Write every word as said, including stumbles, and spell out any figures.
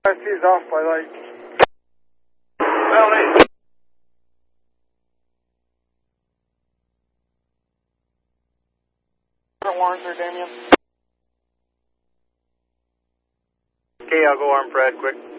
He's off by light. Well, hey. Warrants there, Damien. Okay, I'll go arm Fred quick.